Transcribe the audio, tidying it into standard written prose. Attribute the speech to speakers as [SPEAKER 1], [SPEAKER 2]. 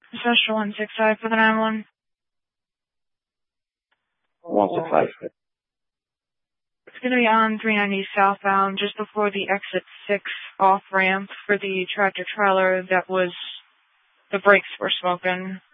[SPEAKER 1] Special 165 for the 9-1.
[SPEAKER 2] 165.
[SPEAKER 1] It's going to be on 390 southbound, just before the exit 6 off ramp for the tractor trailer that the brakes were smoking.